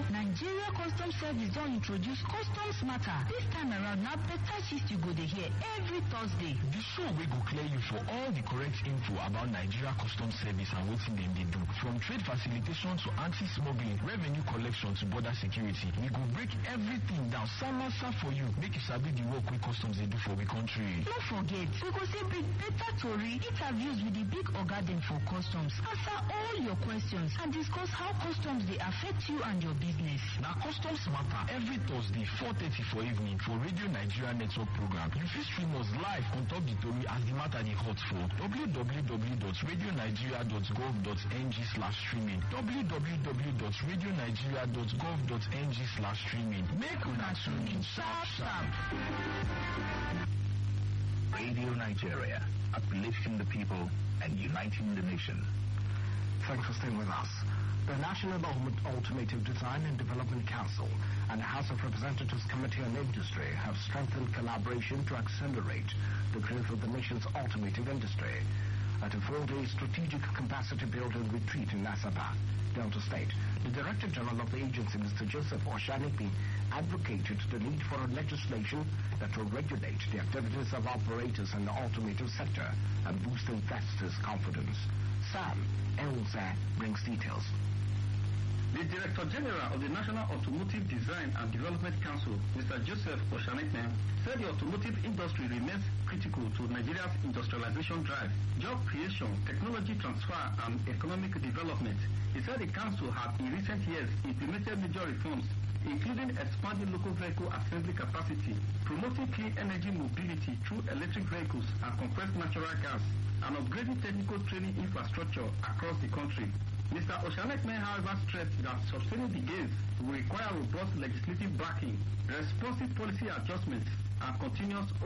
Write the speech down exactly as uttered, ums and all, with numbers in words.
Nigeria Customs Service don introduce Customs Matter. This time around, na better gist you go dey hear every Thursday. The show wey go clear you for all the correct info about Nigeria Customs Service and wetin dem dey do. From trade facilitation to anti-smuggling, revenue collection to border security, we go break everything down samasa for you, make you sabi the work wey customs dey do for we country. No forget, we go say bring better tori, interviews with the big oga dem for customs, answer all your questions and discuss how customs dey affect you and your business. Na Customs Matter every Thursday four thirty for evening for Radio Nigeria Network program. You fit stream us live on top the tori as the matter dey hot for w w w dot radio nigeria dot gov dot n g slash streaming w w w dot radio nigeria dot gov dot n g slash streaming. Make una tune in sharp sharp. Radio Nigeria, uplifting the people and uniting the nation. Thanks for staying with us. The National Automotive Design and Development Council and the House of Representatives Committee on Industry have strengthened collaboration to accelerate the growth of the nation's automotive industry. At a four-day strategic capacity building retreat in Asaba, Delta State, the Director General of the agency, Mister Joseph Oshanekpi, advocated the need for a legislation that will regulate the activities of operators in the automotive sector and boost investors' confidence. Sam Elza brings details. The Director General of the National Automotive Design and Development Council, Mister Joseph Oshanekpi, said the automotive industry remains critical to Nigeria's industrialization drive, job creation, technology transfer, and economic development. He said the council had in recent years implemented major reforms, including expanding local vehicle assembly capacity, promoting clean energy mobility through electric vehicles and compressed natural gas, and upgrading technical training infrastructure across the country. Mister Oshanekpi, however, stressed that sustaining the gains will require robust legislative backing, responsive policy adjustments, and continuous